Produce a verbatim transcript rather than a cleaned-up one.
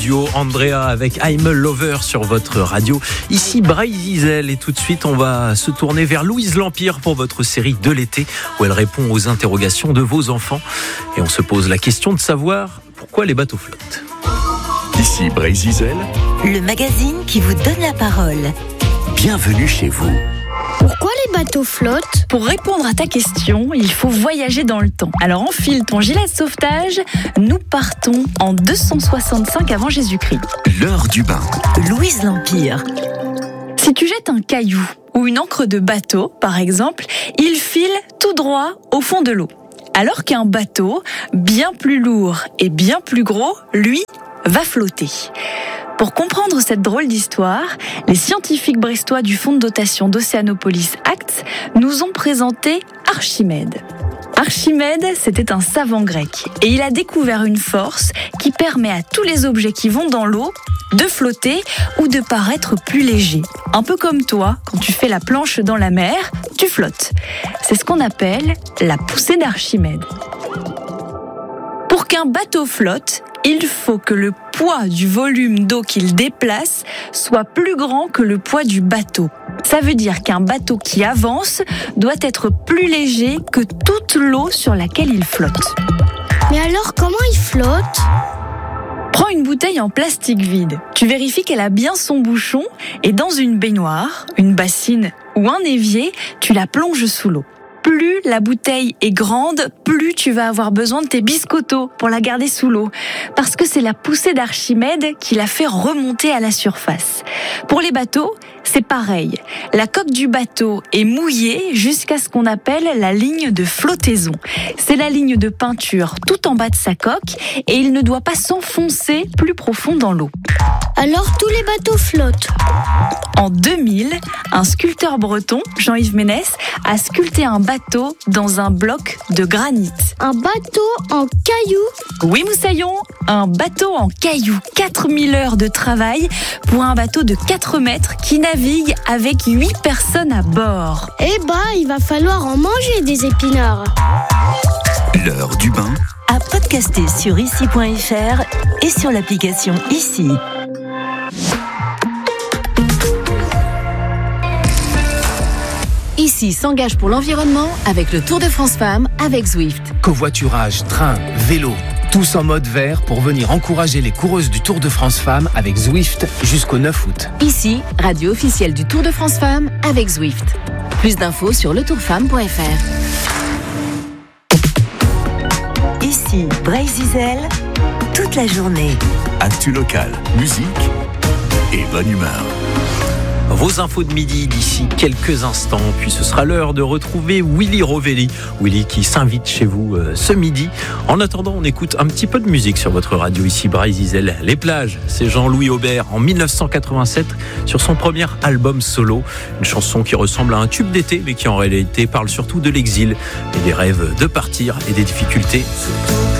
duo Andrea avec I'm a Lover sur votre radio. Ici Bryce Isel et tout de suite on va se tourner vers Louise L'Empire pour votre série de l'été où elle répond aux interrogations de vos enfants. Et on se pose la question de savoir pourquoi les bateaux flottent. Ici Bryce Isel, le magazine qui vous donne la parole. Bienvenue chez vous. Pourquoi les bateaux flottent ? Pour répondre à ta question, il faut voyager dans le temps. Alors enfile ton gilet de sauvetage, nous partons en deux cent soixante-cinq avant Jésus-Christ. L'heure du bain. Louise L'Empire. Si tu jettes un caillou ou une encre de bateau, par exemple, il file tout droit au fond de l'eau. Alors qu'un bateau, bien plus lourd et bien plus gros, lui, va flotter. Pour comprendre cette drôle d'histoire, les scientifiques brestois du fonds de dotation d'Océanopolis Acts nous ont présenté Archimède. Archimède, c'était un savant grec et il a découvert une force qui permet à tous les objets qui vont dans l'eau de flotter ou de paraître plus légers. Un peu comme toi, quand tu fais la planche dans la mer, tu flottes. C'est ce qu'on appelle la poussée d'Archimède. Pour qu'un bateau flotte, il faut que le poids du volume d'eau qu'il déplace soit plus grand que le poids du bateau. Ça veut dire qu'un bateau qui avance doit être plus léger que toute l'eau sur laquelle il flotte. Mais alors comment il flotte ? Prends une bouteille en plastique vide. Tu vérifies qu'elle a bien son bouchon et dans une baignoire, une bassine ou un évier, tu la plonges sous l'eau. Plus la bouteille est grande, plus tu vas avoir besoin de tes biscottos pour la garder sous l'eau. Parce que c'est la poussée d'Archimède qui la fait remonter à la surface. Pour les bateaux, c'est pareil. La coque du bateau est mouillée jusqu'à ce qu'on appelle la ligne de flottaison. C'est la ligne de peinture tout en bas de sa coque et il ne doit pas s'enfoncer plus profond dans l'eau. Alors tous les bateaux flottent. En deux mille, un sculpteur breton, Jean-Yves Ménès, a sculpté un bateau dans un bloc de granit. Un bateau en cailloux ? Oui, Moussaillon, un bateau en cailloux. quatre mille heures de travail pour un bateau de quatre mètres qui navigue avec huit personnes à bord. Eh bah, il va falloir en manger des épinards. L'heure du bain. À podcaster sur ici point f r et sur l'application Ici. Ici s'engage pour l'environnement avec le Tour de France Femmes avec Zwift. Covoiturage, train, vélo, tous en mode vert pour venir encourager les coureuses du Tour de France Femmes avec Zwift jusqu'au neuf août. Ici, radio officielle du Tour de France Femmes avec Zwift. Plus d'infos sur le tour femme point f r. Ici Bryce Isel, toute la journée. Actu locale, musique et bonne humeur. Vos infos de midi d'ici quelques instants, puis ce sera l'heure de retrouver Willy Rovelli. Willy qui s'invite chez vous euh, ce midi. En attendant, on écoute un petit peu de musique sur votre radio ici, Bryce Isel. Les plages, c'est Jean-Louis Aubert en dix-neuf cent quatre-vingt-sept sur son premier album solo. Une chanson qui ressemble à un tube d'été, mais qui en réalité parle surtout de l'exil et des rêves de partir et des difficultés.